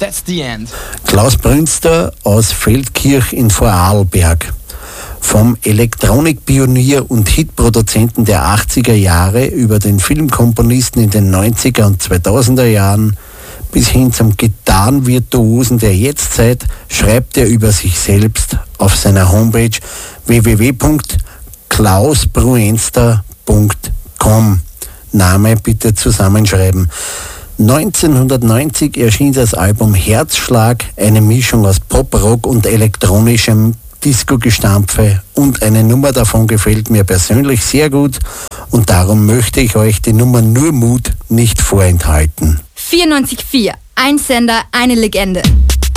that's the end. Klaus Brünster aus Feldkirch in Vorarlberg. Vom Elektronikpionier und Hitproduzenten der 80er Jahre über den Filmkomponisten in den 90er und 2000er Jahren bis hin zum Gitarrenvirtuosen der Jetztzeit schreibt er über sich selbst auf seiner Homepage www.klausbruenster.com. Name bitte zusammenschreiben. 1990 erschien das Album Herzschlag, eine Mischung aus Pop-Rock und elektronischem Disco-Gestampfe, und eine Nummer davon gefällt mir persönlich sehr gut und darum möchte ich euch die Nummer Nur Mut nicht vorenthalten. 94.4, ein Sender, eine Legende.